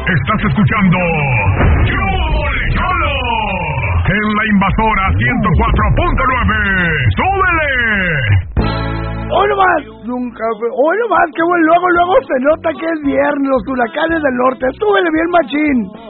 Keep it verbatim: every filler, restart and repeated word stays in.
Estás escuchando ¡Cholo! En la invasora ciento cuatro punto nueve. ¡Súbele! Hoy nomás, nunca, hoy nomás, que bueno, luego, luego se nota que es viernes, los huracanes del norte. Súbele bien, machín.